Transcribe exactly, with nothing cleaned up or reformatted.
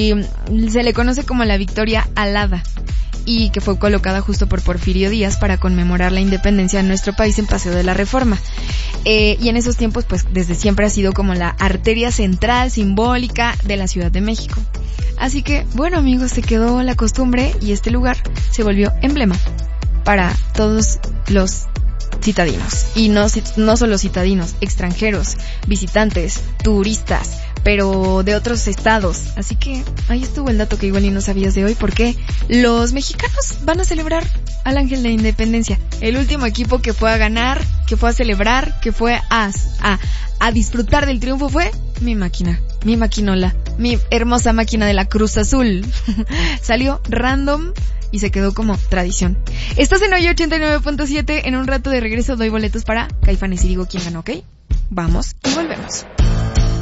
y se le conoce como la Victoria Alada, y que fue colocada justo por Porfirio Díaz para conmemorar la independencia de nuestro país en Paseo de la Reforma. Eh, y en esos tiempos, pues desde siempre ha sido como la arteria central simbólica de la Ciudad de México. Así que, bueno amigos, se quedó la costumbre y este lugar se volvió emblema para todos los citadinos. Y no, no solo citadinos, extranjeros, visitantes, turistas, pero de otros estados. Así que ahí estuvo el dato que igual y no sabías de hoy, porque los mexicanos van a celebrar al Ángel de la Independencia. El último equipo que fue a ganar, que fue a celebrar, que fue a, a, a disfrutar del triunfo fue mi máquina, mi maquinola, mi hermosa máquina de la Cruz Azul. Salió random y se quedó como tradición. Estás en hoy ochenta y nueve punto siete. En un rato de regreso doy boletos para Caifanes y digo quién ganó, ¿ok? Vamos y volvemos.